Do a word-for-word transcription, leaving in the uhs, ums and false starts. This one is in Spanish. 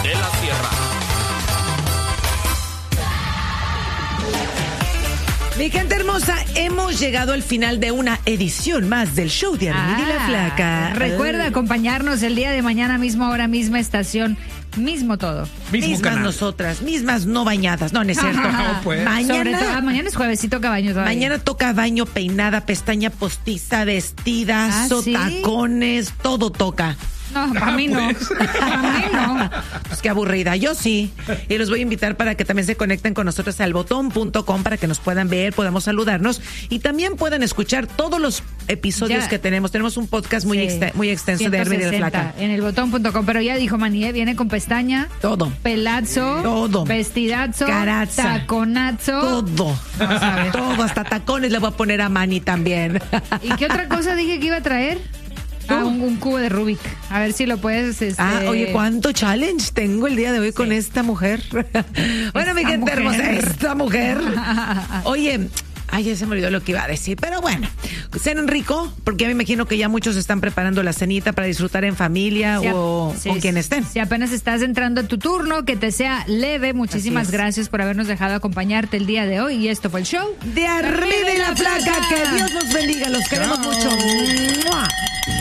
de la Sierra. Mi gente hermosa, hemos llegado al final de una edición más del show de Armida y la Flaca. Recuerda acompañarnos el día de mañana, misma hora, misma estación, mismo todo. Mismo mismas canal. Nosotras, mismas no bañadas. No, no es cierto. No, pues. Mañana, Sobre todo, mañana es jueves y toca baño todavía. Mañana toca baño, peinada, pestaña postiza, vestida, ¿Ah, tacones, sí? Todo toca. No, para mí no. Para mí no. Pues qué aburrida. Yo sí. Y los voy a invitar para que también se conecten con nosotros al botón punto com para que nos puedan ver, podamos saludarnos y también puedan escuchar todos los episodios ya. que tenemos. Tenemos un podcast muy, sí. exten- muy extenso de Armida y la Flaca. En el botón punto com. Pero ya dijo Maní, viene con pestaña. Todo. Pelazo. Todo. Vestidazo. Caraza. Taconazo. Todo. Vamos a ver. Todo. Hasta tacones le voy a poner a Manny también. ¿Y qué otra cosa dije que iba a traer? Ah, un, un cubo de Rubik. A ver si lo puedes... Este... Ah, oye, ¿cuánto challenge tengo el día de hoy sí. con esta mujer? Bueno, mi gente hermosa, esta mujer. Oye, ay, ya se me olvidó lo que iba a decir. Pero bueno, cenen rico, porque ya me imagino que ya muchos están preparando la cenita para disfrutar en familia sí, o sí, con quien estén. Si apenas estás entrando a tu turno, que te sea leve. Muchísimas gracias por habernos dejado acompañarte el día de hoy. Y esto fue el show de Armida y la Flaca. Que Dios los bendiga. Los queremos mucho. ¡Mua!